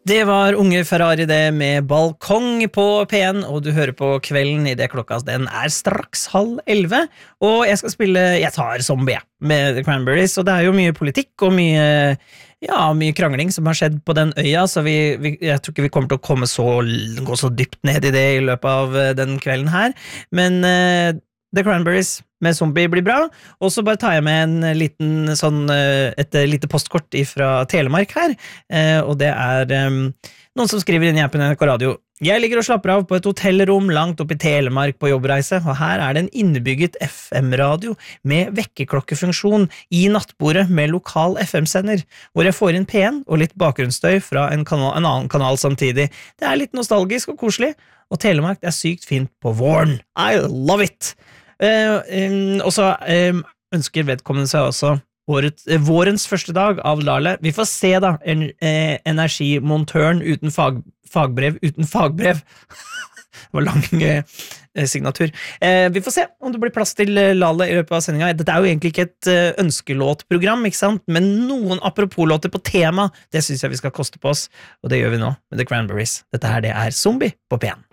Det var Unge Ferrari det med balkong på P1, og du hører på kvelden I det klokka den straks 10:30, og jeg skal spille Jeg tar Zombie med The Cranberries, og det jo mye politikk og mye krangling som har skjedd på den øya, så jeg tror ikke vi kommer til å gå så dypt ned I det I løpet av den kvelden her, men The Cranberries med Zombie blir bra, og så bare tar jeg med en liten et lite postkort fra Telemark her, og det noen som skriver inn I appen NRK Radio. Jeg ligger og slapper av på et hotellrom langt opp I Telemark på jobbreise, og her det en innebygget FM-radio med vekkerklokkefunksjon I nattbordet med lokal FM-sender, hvor jeg får inn P1 og litt bakgrunnsstøy fra en annen kanal samtidig. Det litt nostalgisk og koselig, og Telemark det sykt fint på våren. I love it! Og så ønsker vedkommende seg også vårens første dag av Lale. Vi får se da, energimontøren uten fagbrev uten fagbrev. Det var lang signatur. Vi får se om det blir plass til Lale I løpet av sendingen. Dette jo egentlig ikke et ønskelåtprogram, ikke sant? Men noen apropos-låter på tema, det synes jeg vi skal koste på oss, og det gjør vi nå med The Cranberries. Dette her, det Zombie på P1.